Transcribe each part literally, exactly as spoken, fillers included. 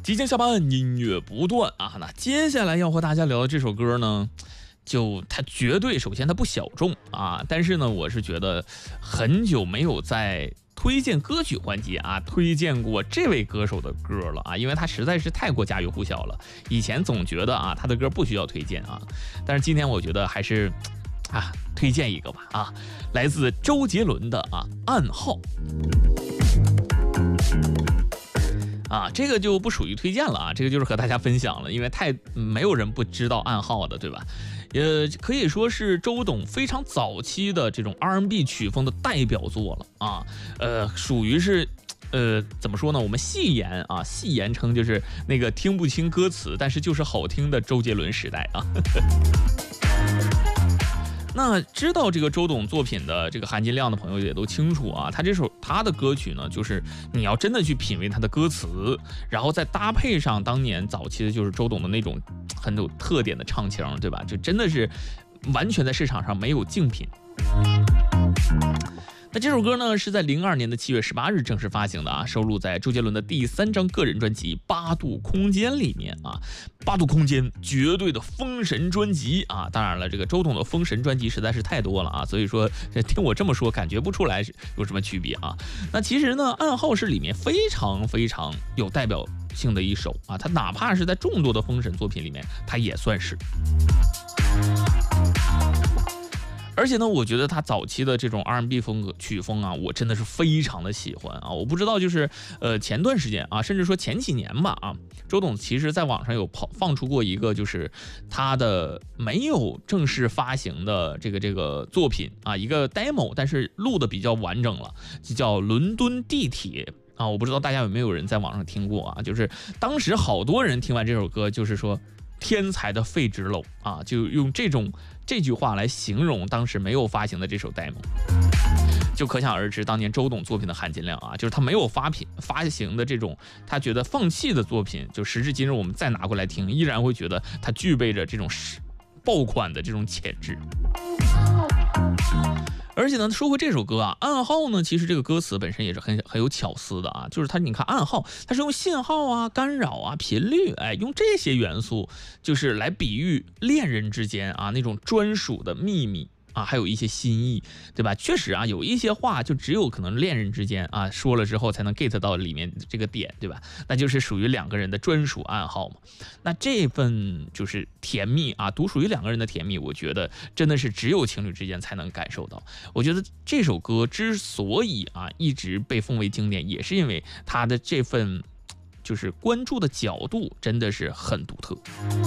即将下班，音乐不断啊！那接下来要和大家聊的这首歌呢，就它绝对，首先它不小众啊，但是呢，我是觉得很久没有在推荐歌曲环节啊推荐过这位歌手的歌了啊，因为他实在是太过家喻户晓了。以前总觉得啊他的歌不需要推荐啊，但是今天我觉得还是啊推荐一个吧啊，来自周杰伦的啊《暗号》。啊，这个就不属于推荐了啊，这个就是和大家分享了，因为太没有人不知道暗号的，对吧？呃，可以说是周董非常早期的这种 R and B 曲风的代表作了啊，呃，属于是。呃，怎么说呢？我们戏言啊，戏言称就是那个听不清歌词，但是就是好听的周杰伦时代啊。那知道这个周董作品的这个含金量的朋友也都清楚啊，他这首他的歌曲呢，就是你要真的去品味他的歌词，然后再搭配上当年早期的就是周董的那种很有特点的唱腔，对吧？就真的是完全在市场上没有竞品。那这首歌呢，是在零二年的七月十八日正式发行的啊，收录在周杰伦的第三张个人专辑《八度空间》里面啊。八度空间绝对的封神专辑啊！当然了，这个周董的封神专辑实在是太多了啊，所以说听我这么说，感觉不出来有什么区别啊。那其实呢，《暗号》是里面非常非常有代表性的一首啊，它哪怕是在众多的封神作品里面，它也算是。而且呢，我觉得他早期的这种 R and B 风格曲风啊，我真的是非常的喜欢啊！我不知道就是呃前段时间啊，甚至说前几年吧啊，周董其实在网上有跑放出过一个就是他的没有正式发行的这个这个作品啊，一个 demo， 但是录的比较完整了，就叫《伦敦地铁》。啊，我不知道大家有没有人在网上听过啊？就是当时好多人听完这首歌，就是说天才的废纸篓啊，就用这种这句话来形容当时没有发行的这首 demo， 就可想而知当年周董作品的含金量啊，就是他没有发品发行的这种他觉得放弃的作品，就时至今日我们再拿过来听，依然会觉得他具备着这种爆款的这种潜质。而且呢，说回这首歌啊，暗号呢，其实这个歌词本身也是很很有巧思的啊，就是它，你看暗号，它是用信号啊、干扰啊、频率，哎，用这些元素，就是来比喻恋人之间啊那种专属的秘密。啊，还有一些心意，对吧？确实啊，有一些话就只有可能恋人之间啊说了之后才能 get 到里面这个点，对吧？那就是属于两个人的专属暗号嘛。那这份就是甜蜜啊，独属于两个人的甜蜜，我觉得真的是只有情侣之间才能感受到。我觉得这首歌之所以啊一直被奉为经典，也是因为它的这份就是关注的角度真的是很独特。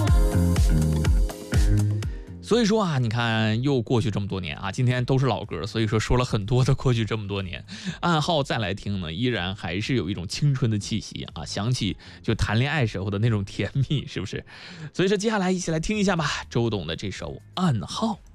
所以说啊，你看又过去这么多年啊，今天都是老歌，所以说说了很多的过去这么多年，暗号再来听呢，依然还是有一种青春的气息啊，想起就谈恋爱时候的那种甜蜜，是不是？所以说接下来一起来听一下吧，周董的这首《暗号》。